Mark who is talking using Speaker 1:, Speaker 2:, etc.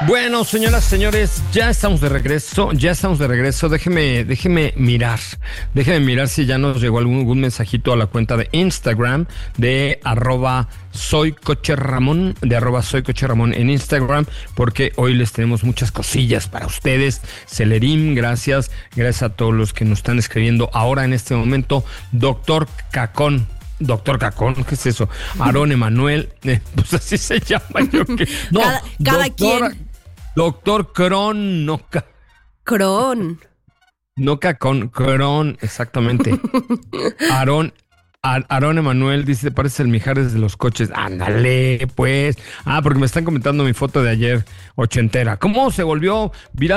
Speaker 1: Bueno, señoras, señores, ya estamos de regreso. Déjeme mirar si ya nos llegó algún mensajito a la cuenta de Instagram de @soycocheramón, @soycocheramón en Instagram, porque hoy les tenemos muchas cosillas para ustedes. Celerín, gracias a todos los que nos están escribiendo ahora en este momento. Doctor Cacón, ¿qué es eso? Aarón Emanuel, pues así se llama. No,
Speaker 2: cada quien.
Speaker 1: Doctor Cron,
Speaker 2: Cron.
Speaker 1: No Cacón, Cron, exactamente. Aarón Emanuel dice, parece el Mijares de los coches. Ándale, pues. Porque me están comentando mi foto de ayer ochentera. ¿Cómo se volvió viral?